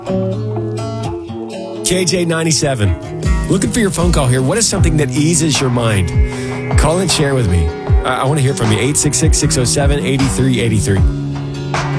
KJ97. Looking for your phone call here. What is something that eases your mind? Call and share with me. I want to hear from you. 866-607-8383.